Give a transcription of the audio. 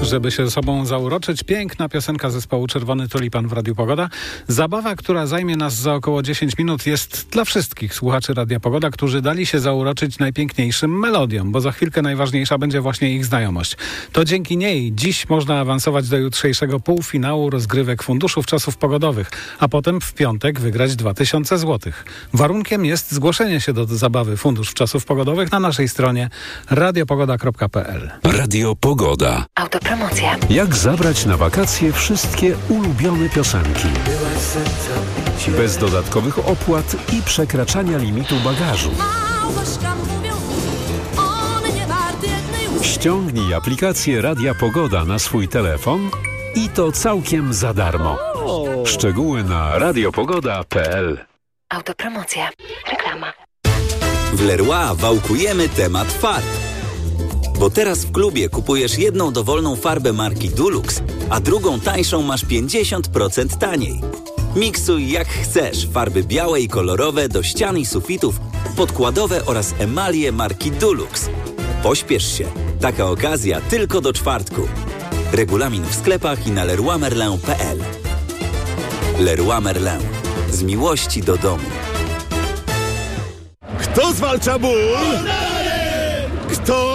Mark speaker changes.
Speaker 1: Żeby się sobą zauroczyć, piękna piosenka zespołu Czerwony Tulipan w Radiu Pogoda. Zabawa, która zajmie nas za około 10 minut, jest dla wszystkich słuchaczy Radia Pogoda, którzy dali się zauroczyć najpiękniejszym melodiom, bo za chwilkę najważniejsza będzie właśnie ich znajomość. To dzięki niej dziś można awansować do jutrzejszego półfinału rozgrywek Funduszów Czasów Pogodowych, a potem w piątek wygrać 2000 zł. Warunkiem jest zgłoszenie się do zabawy Fundusz Czasów Pogodowych na naszej stronie radiopogoda.pl.
Speaker 2: Radio Pogoda.
Speaker 3: Autopromocja.
Speaker 2: Jak zabrać na wakacje wszystkie ulubione piosenki? Bez dodatkowych opłat i przekraczania limitu bagażu. Ściągnij aplikację Radia Pogoda na swój telefon i to całkiem za darmo. Szczegóły na radiopogoda.pl.
Speaker 3: Autopromocja. Reklama.
Speaker 4: W Leroy wałkujemy temat farb. Bo teraz w klubie kupujesz jedną dowolną farbę marki Dulux, a drugą tańszą masz 50% taniej. Miksuj jak chcesz farby białe i kolorowe do ścian i sufitów, podkładowe oraz emalie marki Dulux. Pośpiesz się. Taka okazja tylko do czwartku. Regulamin w sklepach i na leroymerlin.pl. Leroy Merlin. Z miłości do domu.
Speaker 5: Kto zwalcza ból? Kto